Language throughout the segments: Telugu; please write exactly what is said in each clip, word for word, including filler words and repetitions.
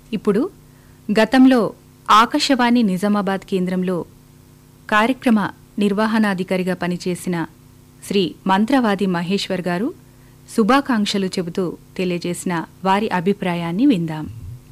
ఇప్పుడు గతంలో ఆకాశవాణి నిజామాబాద్ కేంద్రంలో కార్యక్రమ నిర్వహణాధికారిగా పనిచేసిన శ్రీ మంత్రవాది మహేశ్వర్ గారు శుభాకాంక్షలు చెబుతూ తెలియజేసిన వారి అభిప్రాయాన్ని విందాం.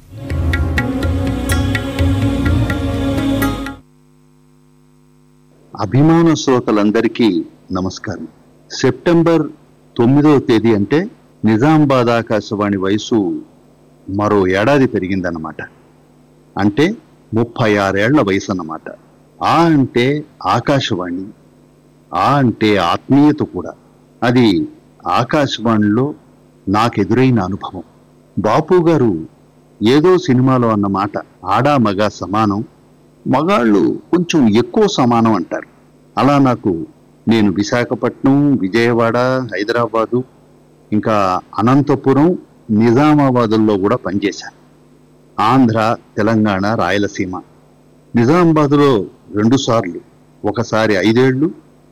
అభిమాన శ్రోతలందరికీ నమస్కారం. సెప్టెంబర్ తొమ్మిదవ తేదీ అంటే నిజామాబాద్ ఆకాశవాణి వయసు మరో ఏడాది పెరిగిందన్నమాట. అంటే ముప్పై ఆరేళ్ల వయసు అన్నమాట. ఆ అంటే ఆకాశవాణి, ఆ అంటే ఆత్మీయత కూడా. అది ఆకాశవాణిలో నాకెదురైన అనుభవం. బాపు గారు ఏదో సినిమాలో అన్నమాట, ఆడా మగ సమానం, మగాళ్ళు కొంచెం ఎక్కువ సమానం అంటారు. అలా నాకు నేను విశాఖపట్నం, విజయవాడ, హైదరాబాదు, ఇంకా అనంతపురం, నిజామాబాదుల్లో కూడా పనిచేశాను. ఆంధ్ర, తెలంగాణ, రాయలసీమ. నిజామాబాదులో రెండు సార్లు, ఒకసారి ఐదేళ్లు,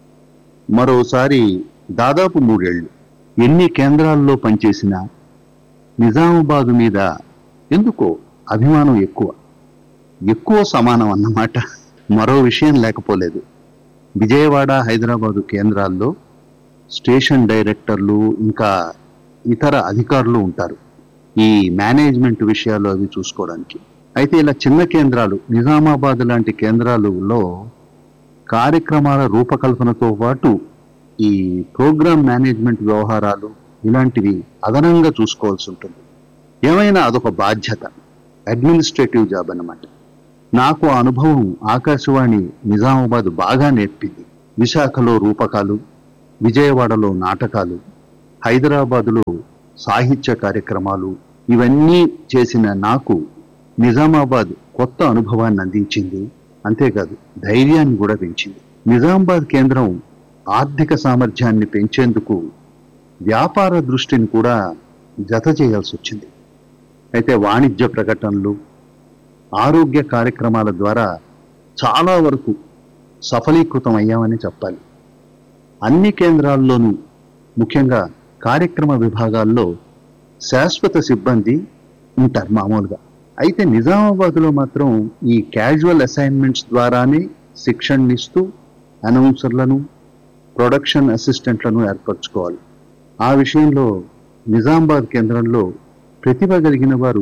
మరోసారి దాదాపు మూడేళ్లు. ఎన్ని కేంద్రాల్లో పనిచేసినా నిజామాబాదు మీద ఎందుకో అభిమానం ఎక్కువ, ఎక్కువ సమానం అన్నమాట. మరో విషయం లేకపోలేదు. విజయవాడ, హైదరాబాదు కేంద్రాల్లో స్టేషన్ డైరెక్టర్లు ఇంకా ఇతర అధికారులు ఉంటారు ఈ మేనేజ్మెంట్ విషయాలు అవి చూసుకోవడానికి. అయితే ఇలా చిన్న కేంద్రాలు, నిజామాబాద్ లాంటి కేంద్రాలలో కార్యక్రమాల రూపకల్పనతో పాటు ఈ ప్రోగ్రామ్ మేనేజ్మెంట్ వ్యవహారాలు ఇలాంటివి అదనంగా చూసుకోవాల్సి ఉంటుంది. ఏమైనా అదొక బాధ్యత, అడ్మినిస్ట్రేటివ్ జాబ్ అన్నమాట. నాకు ఆ అనుభవం ఆకాశవాణి నిజామాబాద్ బాగా నేర్పింది. విశాఖలో రూపకాలు, విజయవాడలో నాటకాలు, హైదరాబాదులో సాహిత్య కార్యక్రమాలు, ఇవన్నీ చేసిన నాకు నిజామాబాద్ కొత్త అనుభవాన్ని అందించింది. అంతేకాదు ధైర్యాన్ని కూడా పెంచింది. నిజామాబాద్ కేంద్రం ఆర్థిక సామర్థ్యాన్ని పెంచేందుకు వ్యాపార దృష్టిని కూడా జత చేయాల్సి వచ్చింది. అయితే వాణిజ్య ప్రకటనలు, ఆరోగ్య కార్యక్రమాల ద్వారా చాలా వరకు సఫలీకృతం అయ్యామని చెప్పాలి. అన్ని కేంద్రాల్లోనూ ముఖ్యంగా కార్యక్రమ విభాగాల్లో శాశ్వత సిబ్బంది ఉంటారు మామూలుగా. అయితే నిజామాబాద్లో మాత్రం ఈ క్యాజువల్ అసైన్మెంట్స్ ద్వారానే శిక్షణ ఇస్తూ అనౌన్సర్లను, ప్రొడక్షన్ అసిస్టెంట్లను ఏర్పరచుకోవాలి. ఆ విషయంలో నిజామాబాద్ కేంద్రంలో ప్రతిభ కలిగిన వారు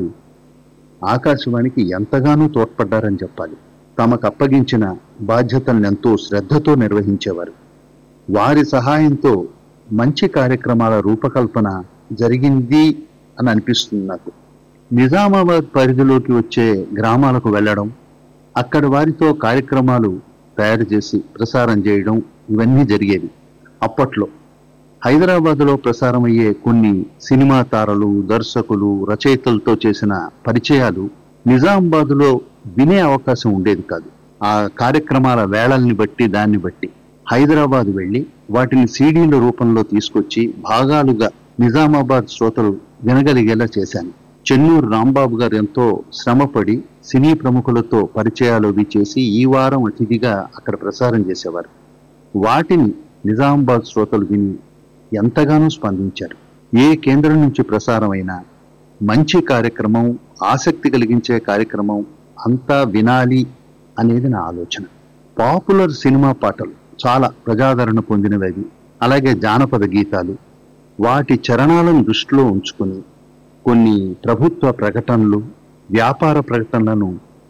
ఆకాశవాణికి ఎంతగానో తోడ్పడ్డారని చెప్పాలి. తమకు అప్పగించిన బాధ్యతలను ఎంతో శ్రద్ధతో నిర్వహించేవారు. వారి సహాయంతో మంచి కార్యక్రమాల రూపకల్పన జరిగింది అని అనిపిస్తుంది నాకు. నిజామాబాద్ పరిధిలోకి వచ్చే గ్రామాలకు వెళ్ళడం, అక్కడి వారితో కార్యక్రమాలు తయారు చేసి ప్రసారం చేయడం, ఇవన్నీ జరిగేవి. అప్పట్లో హైదరాబాదులో ప్రసారం అయ్యే కొన్ని సినిమా తారలు, దర్శకులు, రచయితలతో చేసిన పరిచయాలు నిజామాబాదులో వినే అవకాశం ఉండేది కాదు. ఆ కార్యక్రమాల వేళల్ని బట్టి, దాన్ని బట్టి హైదరాబాద్ వెళ్ళి వాటిని సీడీల రూపంలో తీసుకొచ్చి భాగాలుగా నిజామాబాద్ శ్రోతలు వినగలిగేలా చేశాను. చెన్నూరు రాంబాబు గారు ఎంతో శ్రమపడి సినీ ప్రముఖులతో పరిచయాలు అవి చేసి ఈ వారం అతిథిగా అక్కడ ప్రసారం చేసేవారు. వాటిని నిజామాబాద్ శ్రోతలు విని ఎంతగానో స్పందించారు. ఏ కేంద్రం నుంచి ప్రసారమైనా మంచి కార్యక్రమం, ఆసక్తి కలిగించే కార్యక్రమం అంతా వినాలి అనేది నా ఆలోచన. పాపులర్ సినిమా పాటలు చాలా ప్రజాదరణ పొందినవి అవి. అలాగే జానపద గీతాలు, వాటి చరణాలను దృష్టిలో ఉంచుకుని కొన్ని ప్రభుత్వ ప్రకటనలు, వ్యాపార ప్రకటనలను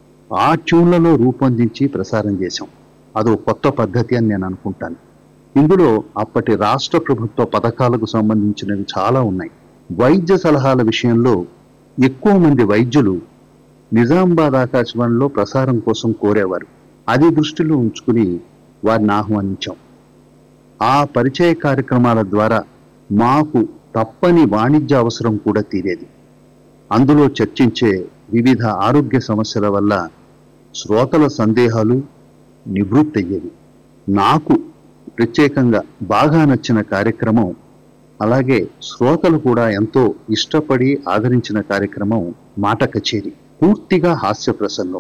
ఆ ట్యూన్లలో రూపొందించి ప్రసారం చేశాం. అదో కొత్త పద్ధతి అని నేను అనుకుంటాను. ఇందులో అప్పటి రాష్ట్ర ప్రభుత్వ పథకాలకు సంబంధించినవి చాలా ఉన్నాయి. వైద్య సలహాల విషయంలో ఎక్కువ మంది వైద్యులు నిజామాబాద్ ఆకాశవాణిలో ప్రసారం కోసం కోరేవారు. అది దృష్టిలో ఉంచుకుని వారిని ఆహ్వానించాం. ఆ పరిచయ కార్యక్రమాల ద్వారా మాకు తప్పని వాణిజ్య అవసరం కూడా తీరేది. అందులో చర్చించే వివిధ ఆరోగ్య సమస్యల వల్ల శ్రోతల సందేహాలు నివృత్తి అయ్యేవి. నాకు ప్రత్యేకంగా బాగా నచ్చిన కార్యక్రమం, అలాగే శ్రోతలు కూడా ఎంతో ఇష్టపడి ఆదరించిన కార్యక్రమం మాట కచేరీ. పూర్తిగా హాస్య ప్రసంగం.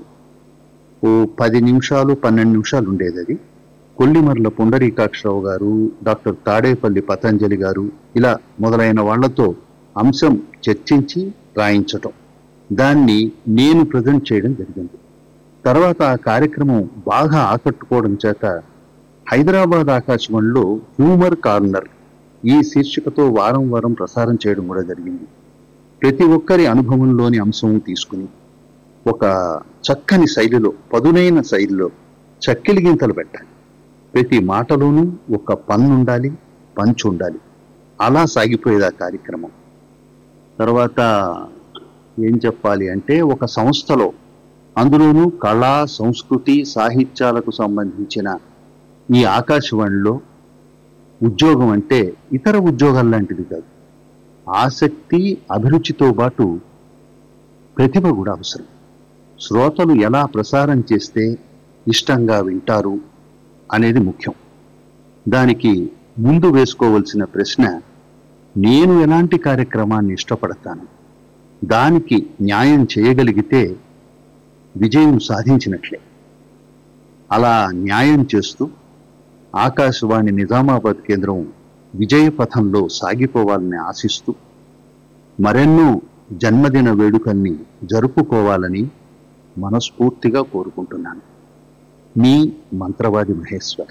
ఓ పది నిమిషాలు పన్నెండు నిమిషాలు ఉండేది అది. కొల్లిమర్ల పుండరీకాక్షరావు గారు, డాక్టర్ తాడేపల్లి పతంజలి గారు, ఇలా మొదలైన వాళ్లతో అంశం చర్చించి రాయించటం. దాన్ని నేను ప్రజెంట్ చేయడం జరిగింది. తర్వాత ఆ కార్యక్రమం బాగా ఆకట్టుకోవడం చేత హైదరాబాద్ ఆకాశవాణిలో హ్యూమర్ కార్నర్ ఈ శీర్షికతో వారం వారం ప్రసారం చేయడం కూడా జరిగింది. ప్రతి ఒక్కరి అనుభవంలోని అంశం తీసుకుని ఒక చక్కని శైలిలో, పదునైన శైలిలో చక్కిలి గింతలు పెట్టాలి. ప్రతి మాటలోనూ ఒక పన్ను ఉండాలి, పంచ్ ఉండాలి. అలా సాగిపోయేది ఆ కార్యక్రమం. తర్వాత ఏం చెప్పాలి అంటే, ఒక సంస్థలో, అందులోనూ కళా, సంస్కృతి, సాహిత్యాలకు సంబంధించిన ఈ ఆకాశవాణిలో ఉద్యోగం అంటే ఇతర ఉద్యోగాల లాంటిది కాదు. ఆసక్తి, అభిరుచితో పాటు ప్రతిభ కూడా అవసరం. శ్రోతలు ఎలా ప్రసారం చేస్తే ఇష్టంగా వింటారు అనేది ముఖ్యం. దానికి ముందు వేసుకోవలసిన ప్రశ్న, నేను ఎలాంటి కార్యక్రమాన్ని ఇష్టపడతాను, దానికి న్యాయం చేయగలిగితే విజయం సాధించినట్లే. అలా న్యాయం చేస్తూ ఆకాశవాణి నిజామాబాద్ కేంద్రం విజయపథంలో సాగిపోవాలని ఆశిస్తూ మరెన్నో జన్మదిన వేడుకల్ని జరుపుకోవాలని మనస్ఫూర్తిగా కోరుకుంటున్నాను. మీ మంత్రవాది మహేశ్వర్.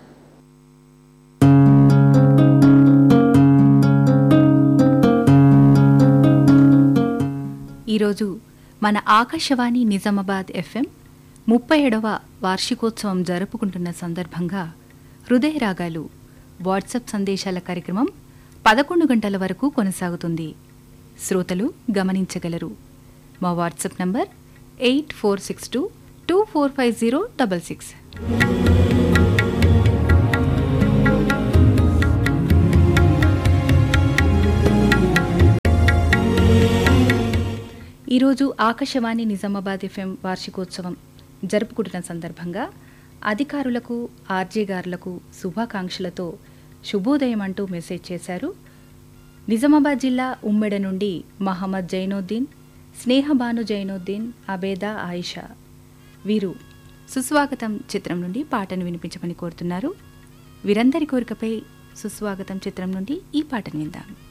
ఈరోజు మన ఆకాశవాణి నిజామాబాద్ ఎఫ్ఎం ముప్పై ఏడవ వార్షికోత్సవం జరుపుకుంటున్న సందర్భంగా హృదయ రాగాలు వాట్సాప్ సందేశాల కార్యక్రమం పదకొండు గంటల వరకు కొనసాగుతుంది. శ్రోతలు గమనించగలరు. మా WhatsApp number eight four six two two four five zero double six. ఈరోజు ఆకాశవాణి నిజామాబాద్ ఎఫ్ఎం వార్షికోత్సవం జరుపుకుంటున్న సందర్భంగా అధికారులకు, ఆర్జే గారులకు శుభాకాంక్షలతో శుభోదయం అంటూ మెసేజ్ చేశారు. నిజామాబాద్ జిల్లా ఉమ్మెడ నుండి మహమ్మద్ జైనుద్దీన్, స్నేహబాను జైనుద్దీన్, అబేదా, ఆయిషా. వీరు సుస్వాగతం చిత్రం నుండి పాటను వినిపించమని కోరుతున్నారు. వీరందరి కోరికపై సుస్వాగతం చిత్రం నుండి ఈ పాటను విందాం.